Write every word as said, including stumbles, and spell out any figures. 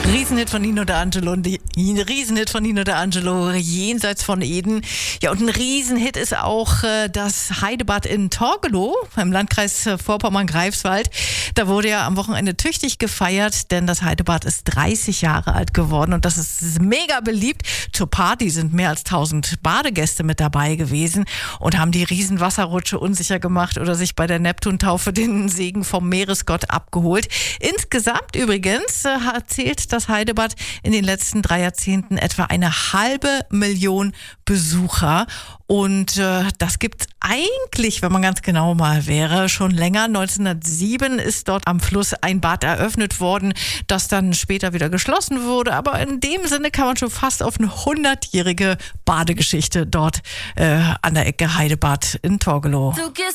Riesenhit von Nino D'Angelo, ein Riesenhit von Nino D'Angelo, jenseits von Eden. Ja, und ein Riesenhit ist auch äh, das Heidebad in Torgelow im Landkreis Vorpommern-Greifswald. Da wurde ja am Wochenende tüchtig gefeiert, denn das Heidebad ist dreißig Jahre alt geworden und das ist mega beliebt. Zur Party sind mehr als tausend Badegäste mit dabei gewesen und haben die Riesenwasserrutsche unsicher gemacht oder sich bei der Neptuntaufe den Segen vom Meeresgott abgeholt. Insgesamt übrigens äh, zählt das Heidebad in den letzten drei Jahrzehnten etwa eine halbe Million Besucher. Und äh, das gibt's eigentlich, wenn man ganz genau mal wäre, schon länger. neunzehnhundertsieben ist dort am Fluss ein Bad eröffnet worden, das dann später wieder geschlossen wurde. Aber in dem Sinne kann man schon fast auf eine hundertjährige Badegeschichte dort äh, an der Ecke Heidebad in Torgelow